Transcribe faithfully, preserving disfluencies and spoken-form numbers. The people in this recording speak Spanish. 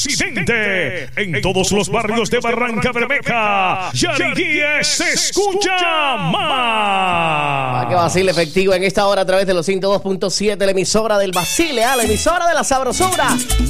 Occidente. En todos los barrios de Barranca Bermeja, Yariquíes se escucha más. Ah, que vacile efectivo en esta hora a través de los ciento dos punto siete, la emisora del vacile, ah, la emisora de la sabrosura.